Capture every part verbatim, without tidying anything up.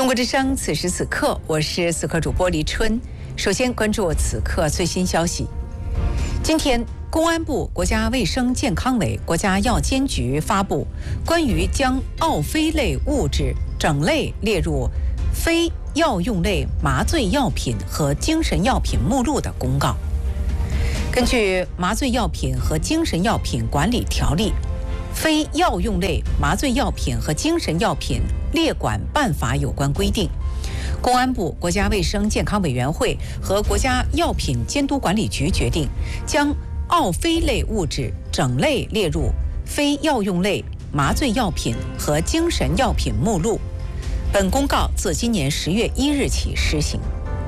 中国之声，此时此刻，我是此刻主播黎春。首先关注此刻最新消息。今天，公安部、国家卫生健康委、国家药监局发布关于将奥非类物质整类列入非药用类麻醉药品和精神药品目录的公告。根据《麻醉药品和精神药品管理条例》，非药用类麻醉药品和精神药品列管办法有关规定，公安部、国家卫生健康委员会和国家药品监督管理局决定将奥非类物质整类列入非药用类麻醉药品和精神药品目录。本公告自今年十月一日起施行。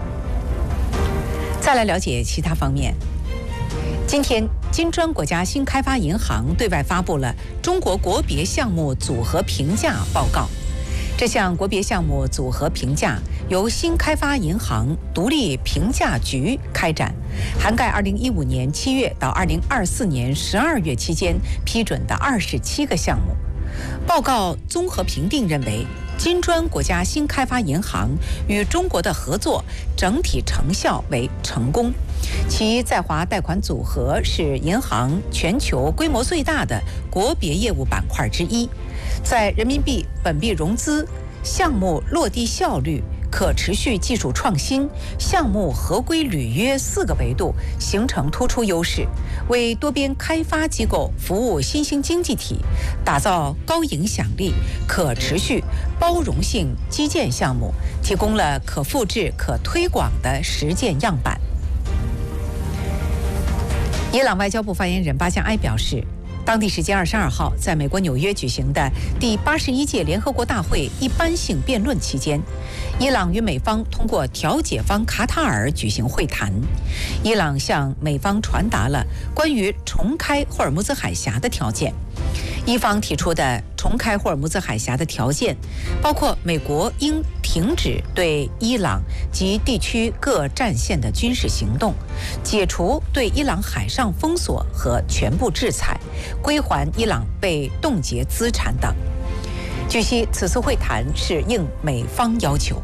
再来了解其他方面。今天，金砖国家新开发银行对外发布了中国国别项目组合评价报告。这项国别项目组合评价由新开发银行独立评价局开展，涵盖二零一五年七月到二零二四年十二月期间批准的二十七个项目。报告综合评定认为，金砖国家新开发银行与中国的合作整体成效为成功，其在华贷款组合是银行全球规模最大的国别业务板块之一，在人民币本币融资、项目落地效率、可持续技术创新、项目合规履约四个维度形成突出优势，为多边开发机构服务新兴经济体打造高影响力、可持续、包容性基建项目提供了可复制、可推广的实践样板。伊朗外交部发言人巴加埃表示，当地时间二十二号，在美国纽约举行的第八十一届联合国大会一般性辩论期间，伊朗与美方通过调解方卡塔尔举行会谈。伊朗向美方传达了关于重开霍尔木兹海峡的条件。伊方提出的重开霍尔木兹海峡的条件包括美国应停止对伊朗及地区各战线的军事行动，解除对伊朗海上封锁和全部制裁，归还伊朗被冻结资产等。据悉，此次会谈是应美方要求。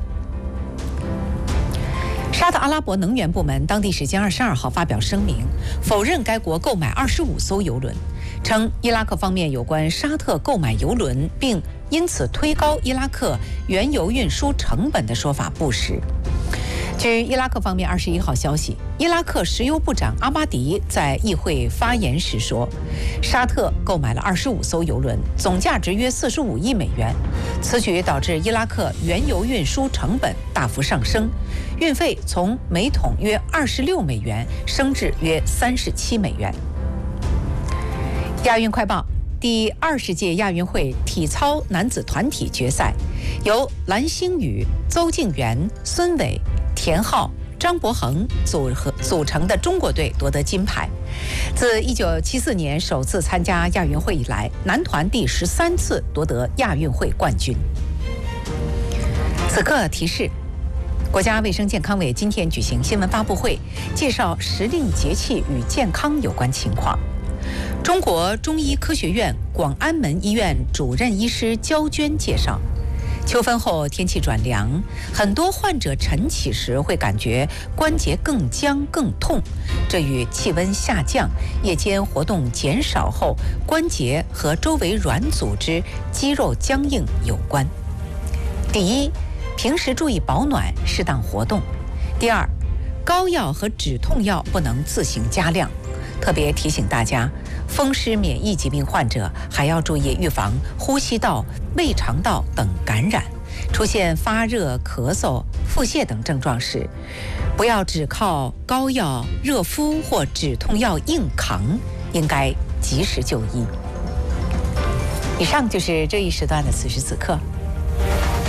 沙特阿拉伯能源部门当地时间二十二号发表声明，否认该国购买二十五艘油轮，称伊拉克方面有关沙特购买油轮并因此推高伊拉克原油运输成本的说法不实。据伊拉克方面二十一号消息，伊拉克石油部长阿巴迪在议会发言时说，沙特购买了二十五艘油轮，总价值约四十五亿美元。此举导致伊拉克原油运输成本大幅上升，运费从每桶约二十六美元升至约三十七美元。亚运快报。第二十届亚运会体操男子团体决赛，由蓝星宇、邹敬园、孙伟、田浩、张博恒组合组成的中国队夺得金牌。自一九七四年首次参加亚运会以来，男团第十三次夺得亚运会冠军。此刻提示：国家卫生健康委今天举行新闻发布会，介绍时令节气与健康有关情况。中国中医科学院广安门医院主任医师焦娟介绍，秋分后天气转凉，很多患者晨起时会感觉关节更僵更痛，这与气温下降、夜间活动减少后关节和周围软组织肌肉僵硬有关。第一，平时注意保暖，适当活动。第二，膏药和止痛药不能自行加量。特别提醒大家，风湿免疫疾病患者还要注意预防呼吸道、胃肠道等感染。出现发热、咳嗽、腹泻等症状时，不要只靠膏药、热敷或止痛药硬扛，应该及时就医。以上就是这一时段的此时此刻。